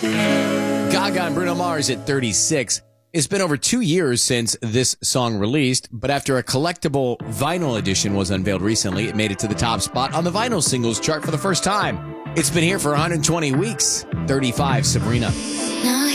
Gaga and Bruno Mars at 36. It's been over 2 years since this song released, but after a collectible vinyl edition was unveiled recently, it made it to the top spot on the vinyl singles chart for the first time. It's been here for 120 weeks. 35, Sabrina. Now